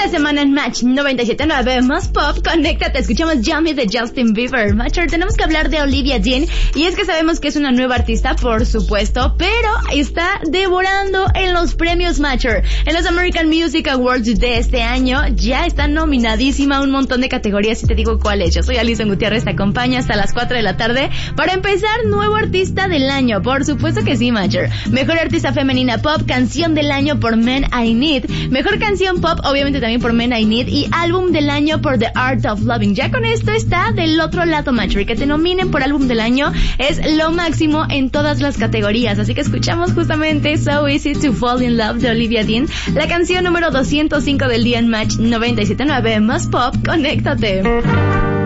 la semana en Match 97.9 más pop, conéctate, escuchamos Yummy de Justin Bieber. Matcher, tenemos que hablar de Olivia Dean, y es que sabemos que es una nueva artista, por supuesto, pero está devorando en los premios Matcher. En los American Music Awards de este año ya está nominadísima a un montón de categorías, y te digo cuáles. Yo soy Alison Gutiérrez, te acompaño hasta las 4 de la tarde para empezar nuevo artista del año, por supuesto que sí, Matcher. Mejor artista femenina pop, canción del año por Men I Need, mejor canción pop, obviamente también por Men I Need, y álbum del año por The Art of Loving. Ya con esto está del otro lado, Matcher, y que te nominen por álbum del año es lo máximo en todas las categorías. Así que escuchamos justamente So Easy to Fall in Love de Olivia Dean, la canción número 205 del día en Match 97.9 más pop, conéctate.